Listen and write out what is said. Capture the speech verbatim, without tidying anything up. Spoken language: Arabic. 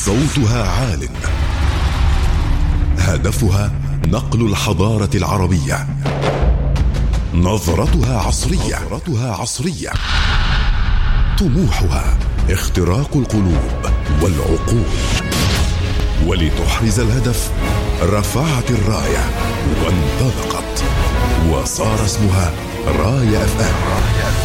صوتها عال، هدفها نقل الحضارة العربية، نظرتها عصرية, نظرتها عصرية. طموحها اختراق القلوب والعقول. ولتحرز الهدف رفعت الراية وانطلقت، وصار اسمها راية اف ام.